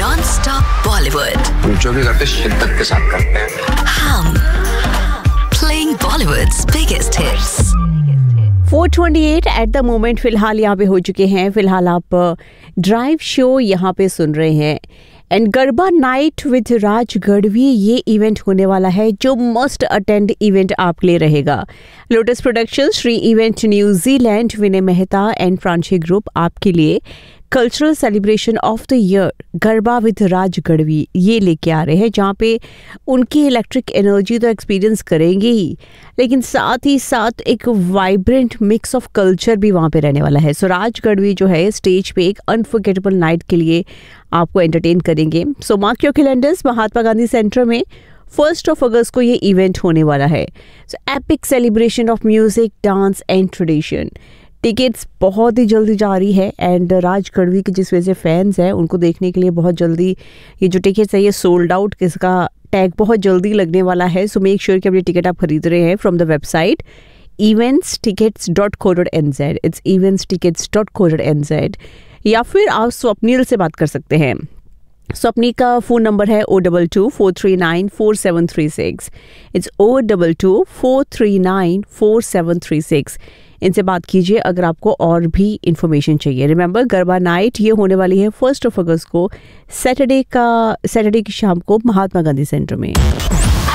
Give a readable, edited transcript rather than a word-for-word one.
Non-stop Bollywood. हम जो भी करते शिद्दत के साथ करते हैं. हम playing Bollywood's biggest hits. 4:28 at the moment फिलहाल यहाँ पे हो चुके हैं. फिलहाल आप ड्राइव शो यहाँ पे सुन रहे हैं. एंड गरबा नाइट विद राज गढ़वी ये इवेंट होने वाला है जो मस्ट अटेंड इवेंट आपके लिए रहेगा. Lotus production, Shri event New Zealand, Vinay Mehta and फ्रांची group आपके लिए cultural celebration of the year garba with राज गढ़वी ये लेके आ रहे हैं, जहाँ पे उनकी इलेक्ट्रिक एनर्जी तो एक्सपीरियंस करेंगे ही, लेकिन साथ ही साथ एक वाइब्रेंट मिक्स ऑफ कल्चर भी वहाँ पे रहने वाला है. सो राज गढ़वी जो है स्टेज पे एक अनफॉरगेटेबल नाइट के लिए आपको एंटरटेन करेंगे. सो mark your calendars, Mahatma Gandhi centre में 1 अगस्त को ये इवेंट होने वाला है. सो epic celebration of music, dance and tradition. Tickets बहुत ही जल्दी जारी है एंड राज गढ़वी के जिस वजह से फैंस हैं उनको देखने के लिए बहुत जल्दी ये जो टिकट्स है ये सोल्ड आउट, किसका टैग बहुत जल्दी लगने वाला है. सो मेक श्योर कि अपनी टिकट आप खरीद रहे हैं from the website eventstickets.co.nz. It's eventstickets.co.nz. या फिर आप स्वप्निल से बात कर सकते हैं. स्वप्नी का फ़ोन नंबर है 022-439-4736. इट्स 022-439-4736. इनसे बात कीजिए अगर आपको और भी इंफॉर्मेशन चाहिए. रिमेंबर, गरबा नाइट ये होने वाली है 1 अगस्त को, सैटरडे की शाम को महात्मा गांधी सेंटर में.